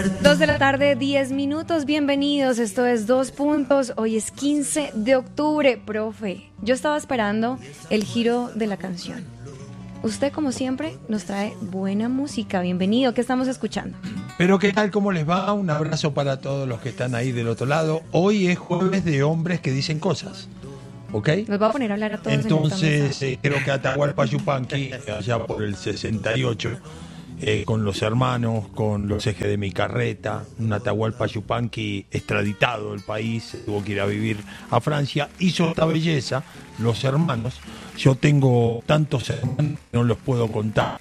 2 de la tarde, 10 minutos, bienvenidos, esto es 2 Puntos, hoy es 15 de octubre, profe, yo estaba esperando el giro de la canción. Usted, como siempre, nos trae buena música, bienvenido, ¿qué estamos escuchando? Pero ¿qué tal? ¿Cómo les va? Un abrazo para todos los que están ahí del otro lado. Hoy es jueves de hombres que dicen cosas, ¿ok? Nos va a poner a hablar a todos. Entonces, creo que Atahualpa Yupanqui, allá por el 68, con los hermanos, con los ejes de mi carreta, un Atahualpa Yupanqui extraditado del país, tuvo que ir a vivir a Francia, hizo esta belleza, los hermanos. Yo tengo tantos hermanos que no los puedo contar.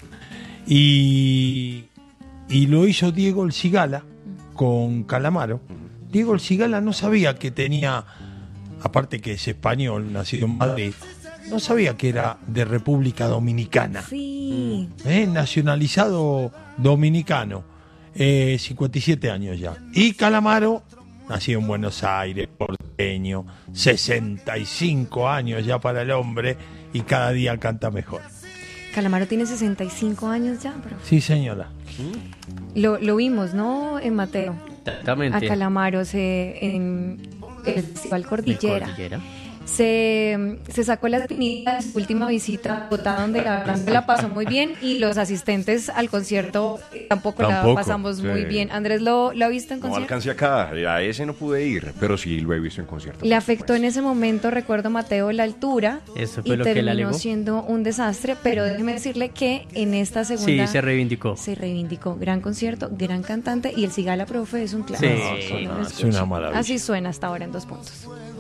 Y lo hizo Diego El Cigala con Calamaro. Diego El Cigala no sabía que tenía, aparte que es español, nacido en Madrid, no sabía que era de República Dominicana. Sí. Nacionalizado dominicano, 57 años ya. Y Calamaro, nacido en Buenos Aires, porteño, 65 años ya para el hombre y cada día canta mejor. Calamaro tiene 65 años ya, bro. Sí, señora. Lo vimos, ¿no? En Mateo. Exactamente. A Calamaro en el Festival Cordillera. Se sacó la espinita de su última visita a Bogotá, donde la verdad la pasó muy bien, y los asistentes al concierto tampoco la pasamos muy bien. Andrés, ¿lo ha visto en concierto? No alcancé acá, a ese no pude ir, pero sí lo he visto en concierto. Le afectó en ese momento, recuerdo, Mateo, la altura. Eso fue y lo que le terminó alegó. siendo un desastre, pero déjeme decirle que en esta segunda... Sí, se reivindicó. Se reivindicó. Gran concierto, gran cantante, y el Cigala, profe, es un clásico. Sí, es una maravilla. Así suena hasta ahora en 2 Puntos.